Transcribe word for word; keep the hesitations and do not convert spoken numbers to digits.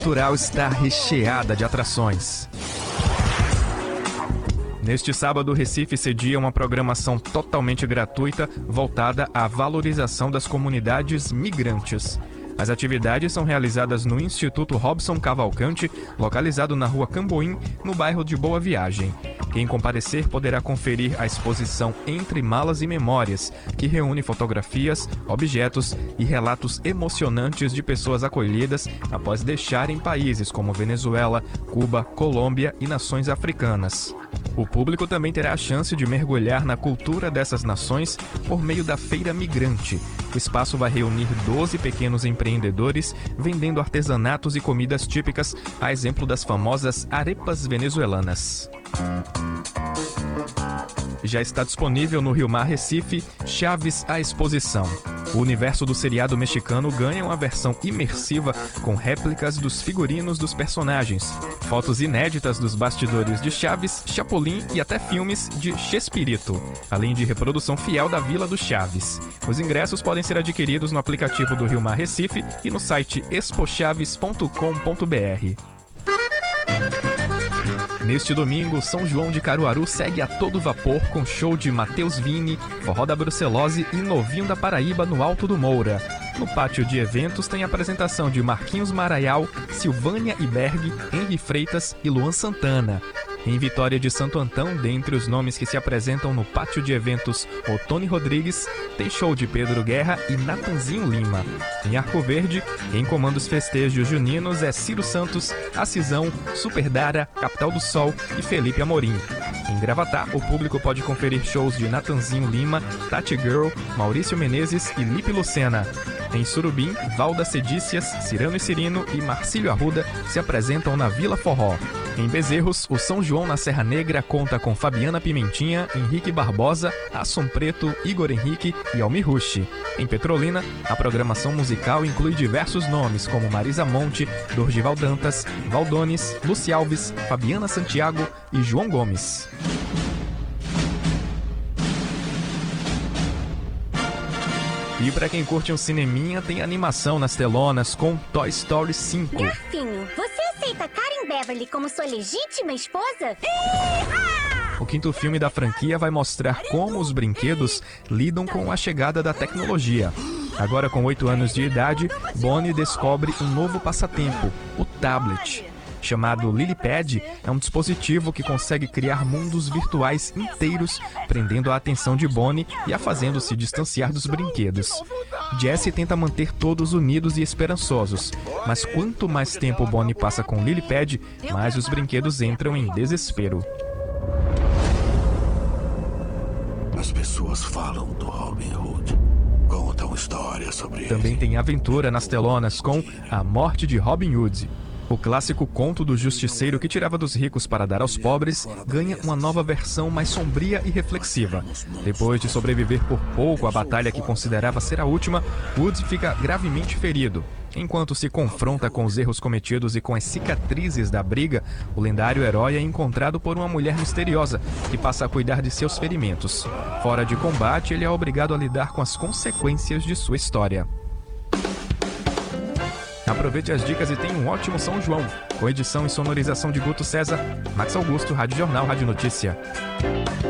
Cultural está recheada de atrações. Neste sábado, Recife cedia uma programação totalmente gratuita voltada à valorização das comunidades migrantes. As atividades são realizadas no Instituto Robson Cavalcante, localizado na rua Camboim, no bairro de Boa Viagem. Quem comparecer poderá conferir a exposição Entre Malas e Memórias, que reúne fotografias, objetos e relatos emocionantes de pessoas acolhidas após deixarem países como Venezuela, Cuba, Colômbia e nações africanas. O público também terá a chance de mergulhar na cultura dessas nações por meio da Feira Migrante. O espaço vai reunir doze pequenos empreendedores vendendo artesanatos e comidas típicas, a exemplo das famosas arepas venezuelanas. Já está disponível no Rio Mar Recife Chaves à Exposição. O universo do seriado mexicano ganha uma versão imersiva com réplicas dos figurinos dos personagens, fotos inéditas dos bastidores de Chaves, Chapolin e até filmes de Chespirito, além de reprodução fiel da Vila do Chaves. Os ingressos podem ser adquiridos no aplicativo do Rio Mar Recife e no site expochaves ponto com ponto br. Neste domingo, São João de Caruaru segue a todo vapor com show de Matheus Vini, Forró da Brucelose e Novinho da Paraíba no Alto do Moura. No pátio de eventos tem a apresentação de Marquinhos Maraial, Silvânia Iberg, Henri Freitas e Luan Santana. Em Vitória de Santo Antão, dentre os nomes que se apresentam no pátio de eventos Otone Rodrigues, tem show de Pedro Guerra e Natanzinho Lima. Em Arco Verde, quem comanda os festejos juninos é Ciro Santos, Acisão, Super Dara, Capital do Sol e Felipe Amorim. Em Gravatá, o público pode conferir shows de Natanzinho Lima, Tati Girl, Maurício Menezes e Lipe Lucena. Em Surubim, Valda Cedícias, Cirano e Cirino e Marcílio Arruda se apresentam na Vila Forró. Em Bezerros, o São João na Serra Negra conta com Fabiana Pimentinha, Henrique Barbosa, Assom Preto, Igor Henrique e Almir Rushi. Em Petrolina, a programação musical inclui diversos nomes como Marisa Monte, Dorgival Dantas, Valdones, Luci Alves, Fabiana Santiago e João Gomes. E pra quem curte um cineminha, tem animação nas telonas com Toy Story cinco. Garfinho, você aceita Karen Beverly como sua legítima esposa? O quinto filme da franquia vai mostrar como os brinquedos lidam com a chegada da tecnologia. Agora com oito anos de idade, Bonnie descobre um novo passatempo, o tablet. Chamado LilyPad, é um dispositivo que consegue criar mundos virtuais inteiros, prendendo a atenção de Bonnie e a fazendo se distanciar dos brinquedos. Jessie tenta manter todos unidos e esperançosos, mas quanto mais tempo Bonnie passa com o LilyPad, mais os brinquedos entram em desespero. As pessoas falam do Robin Hood, contam histórias sobre ele. Também tem aventura nas telonas com A Morte de Robin Hood. O clássico conto do justiceiro que tirava dos ricos para dar aos pobres ganha uma nova versão mais sombria e reflexiva. Depois de sobreviver por pouco à batalha que considerava ser a última, Wood fica gravemente ferido. Enquanto se confronta com os erros cometidos e com as cicatrizes da briga, o lendário herói é encontrado por uma mulher misteriosa que passa a cuidar de seus ferimentos. Fora de combate, ele é obrigado a lidar com as consequências de sua história. Aproveite as dicas e tenha um ótimo São João. Com edição e sonorização de Guto César, Max Augusto, Rádio Jornal, Rádio Notícia.